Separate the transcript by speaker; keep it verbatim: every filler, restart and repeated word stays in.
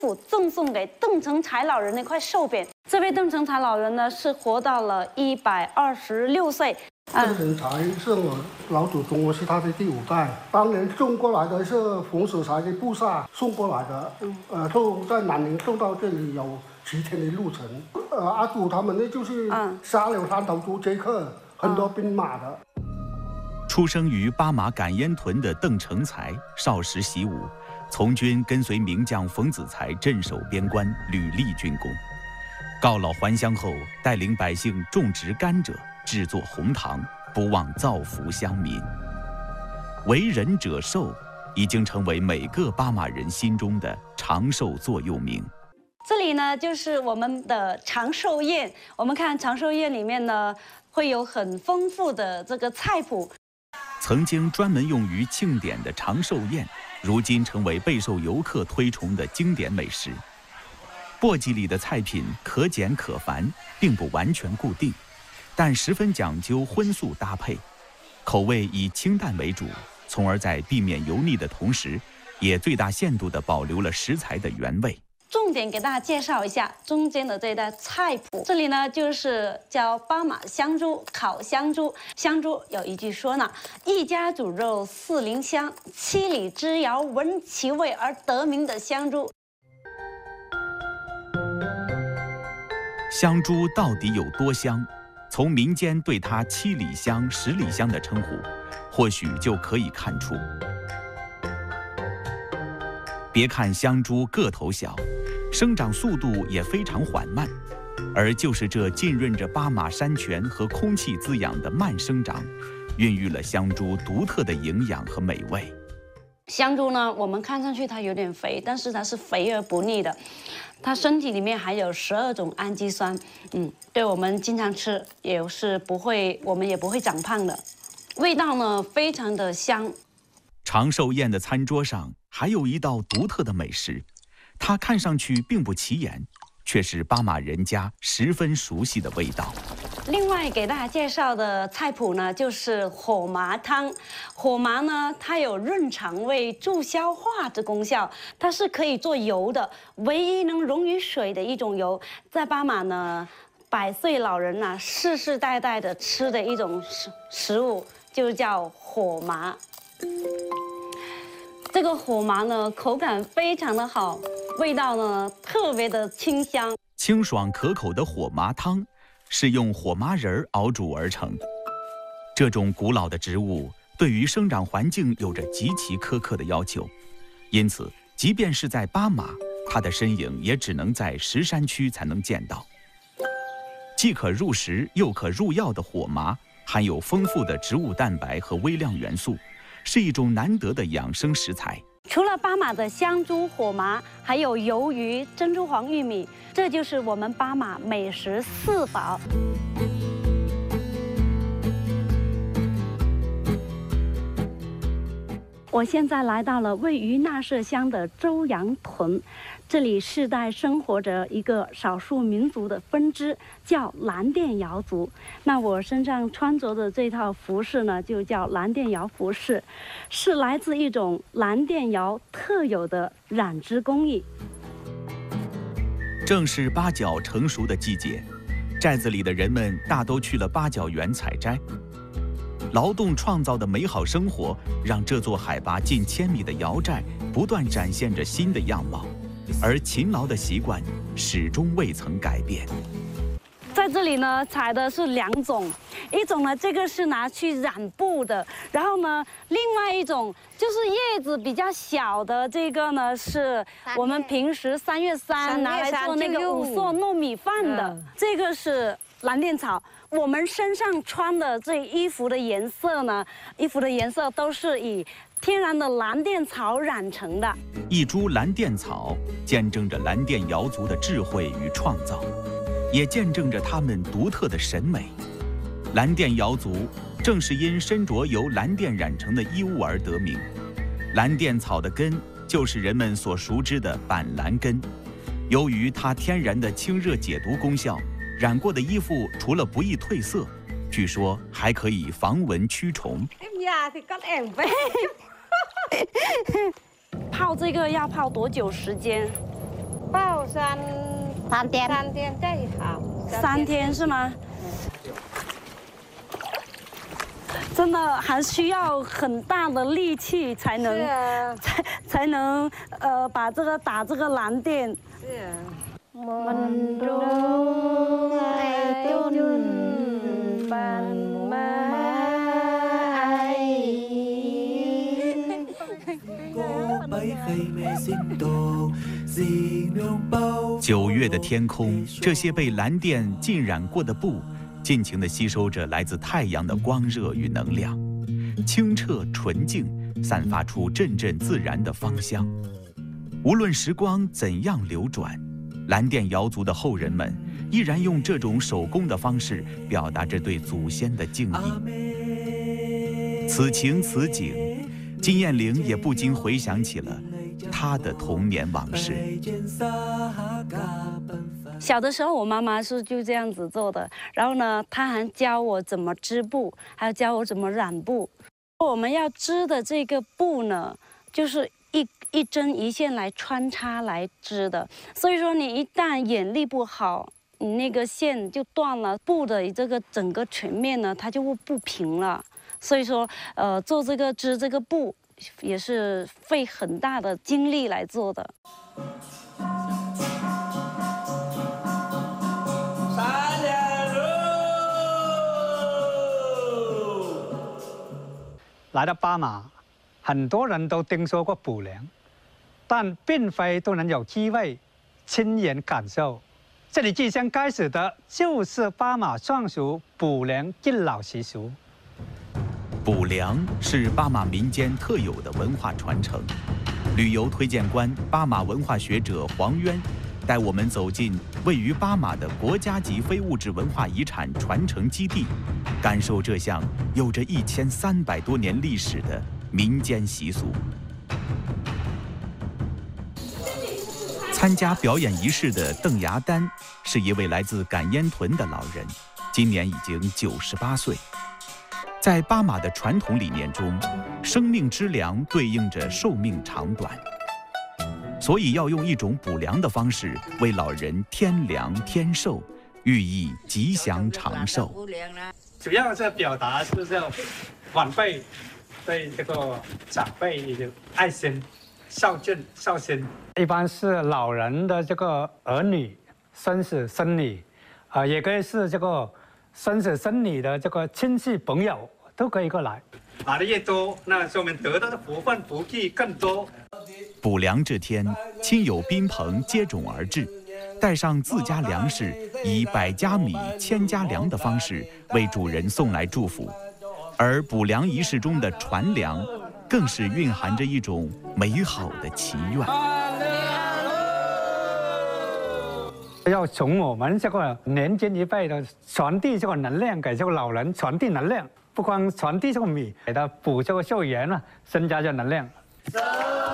Speaker 1: 府赠送给邓成才老人的一块寿匾。这位邓成才老人呢，是活到了一百二十六岁。
Speaker 2: 邓成才是我老祖宗，我是他的第五代。当年送过来的是冯子才的部下送过来的，呃，送在南宁送到这里有七天的路程。呃，阿祖他们呢，就是杀了山头族杰克很多兵马的。
Speaker 3: 出生于巴马赶烟屯的邓成才，少时习武，从军跟随名将冯子才镇守边关，屡立军功。告老还乡后，带领百姓种植甘蔗，制作红糖，不忘造福乡民。为人者寿，已经成为每个巴马人心中的长寿座右铭。
Speaker 1: 这里呢，就是我们的长寿宴。我们看长寿宴里面呢，会有很丰富的这个菜谱。
Speaker 3: 曾经专门用于庆典的长寿宴，如今成为备受游客推崇的经典美食。簸箕里的菜品可简可繁，并不完全固定，但十分讲究荤素搭配，口味以清淡为主，从而在避免油腻的同时，也最大限度地保留了食材的原味。
Speaker 1: 重点给大家介绍一下中间的这道菜谱。这里呢，就是叫巴马香猪烤香猪。香猪有一句说呢：“一家煮肉四邻香，七里之遥闻其味而得名的香猪。”
Speaker 3: 香猪到底有多香？从民间对它七里香、十里香的称呼，或许就可以看出。别看香猪个头小，生长速度也非常缓慢，而就是这浸润着巴马山泉和空气滋养的慢生长，孕育了香猪独特的营养和美味。
Speaker 1: 香猪呢，我们看上去它有点肥，但是它是肥而不腻的。它身体里面含有十二种氨基酸，嗯，对我们经常吃也是不会，我们也不会长胖的。味道呢，非常的香。
Speaker 3: 长寿宴的餐桌上还有一道独特的美食，它看上去并不起眼，却是巴马人家十分熟悉的味道。
Speaker 1: 另外给大家介绍的菜谱呢，就是火麻汤。火麻呢，它有润肠胃、助消化的功效，它是可以做油的，唯一能溶于水的一种油。在巴马呢，百岁老人呐、啊，世世代代的吃的一种食食物，就叫火麻。这个火麻呢，口感非常的好，味道呢特别的清香，
Speaker 3: 清爽可口的火麻汤是用火麻仁熬煮而成。这种古老的植物对于生长环境有着极其苛刻的要求，因此，即便是在巴马，它的身影也只能在石山区才能见到。既可入食又可入药的火麻，含有丰富的植物蛋白和微量元素，是一种难得的养生食材。
Speaker 1: 除了巴马的香猪、火麻，还有鱿鱼、珍珠黄玉米，这就是我们巴马美食四宝。我现在来到了位于纳舍乡的周阳屯，这里世代生活着一个少数民族的分支，叫蓝靛瑶族。那我身上穿着的这套服饰呢，就叫蓝靛瑶服饰，是来自一种蓝靛瑶特有的染织工艺。
Speaker 3: 正是八角成熟的季节，寨子里的人们大都去了八角园采摘。劳动创造的美好生活，让这座海拔近千米的瑶寨不断展现着新的样貌，而勤劳的习惯始终未曾改变。
Speaker 1: 在这里呢，采的是两种，一种呢，这个是拿去染布的，然后呢，另外一种就是叶子比较小的，这个呢是我们平时三月三拿来做那个五色糯米饭的，这个是蓝靛草。我们身上穿的这衣服的颜色呢，衣服的颜色都是以天然的蓝靛草染成的。
Speaker 3: 一株蓝靛草见证着蓝靛瑶族的智慧与创造，也见证着他们独特的审美。蓝靛瑶族正是因身着由蓝靛染成的衣物而得名。蓝靛草的根就是人们所熟知的板蓝根，由于它天然的清热解毒功效，染过的衣服除了不易褪色，据说还可以防蚊驱虫。
Speaker 1: 泡这个要泡多久时间？
Speaker 4: 抱三
Speaker 5: 三天，
Speaker 4: 三天最好。
Speaker 1: 三天是吗？真的还需要很大的力气才能，
Speaker 4: 是啊，
Speaker 1: 才才能呃把这个打这个蓝靛。
Speaker 4: 是啊。
Speaker 5: Mendung ayun pan mai
Speaker 3: 九月的天空，这些被蓝靛浸染过的布，尽情地吸收着来自太阳的光热与能量，清澈纯净，散发出阵阵自然的芳香。无论时光怎样流转，蓝靛瑶族的后人们依然用这种手工的方式表达着对祖先的敬意。此情此景，金燕玲也不禁回想起了她的童年往事。
Speaker 1: 小的时候，我妈妈是就这样子做的，然后呢，她还教我怎么织布，还有教我怎么染布。我们要织的这个布呢，就是一一针一线来穿插来织的，所以说你一旦眼力不好，你那个线就断了，布的这个整个全面呢，它就会不平了。所以说，呃，做这个织这个布也是费很大的精力来做的。
Speaker 6: 来到巴马，很多人都听说过补良，但并非都能有机会亲眼感受。这里即将开始的就是巴马尚属补良敬老习俗。
Speaker 3: 补良是巴马民间特有的文化传承。旅游推荐官、巴马文化学者黄渊带我们走进位于巴马的国家级非物质文化遗产传承基地，感受这项有着一千三百多年历史的民间习俗。参加表演仪式的邓牙丹是一位来自感烟屯的老人，今年已经九十八岁。在巴马的传统理念中，生命之粮对应着寿命长短，所以要用一种补粮的方式为老人添粮添寿，寓意吉祥长寿。
Speaker 6: 主要是表达就是晚辈对这个长辈的爱心、孝敬、孝心。一般是老人的这个儿女、孙子、孙女，啊、呃，也可以是这个孙子孙女的这个亲戚朋友都可以过来。来的越多，那说明得到的福分福气更多。
Speaker 3: 补粮这天，亲友宾朋接踵而至，带上自家粮食，以百家米、千家粮的方式为主人送来祝福。而补粮仪式中的传粮，更是蕴含着一种美好的祈愿。
Speaker 6: 要从我们这个年轻一辈的传递这个能量给这个老人，传递能量，不光传递这个米，给他补这个寿元啊，增加这能量。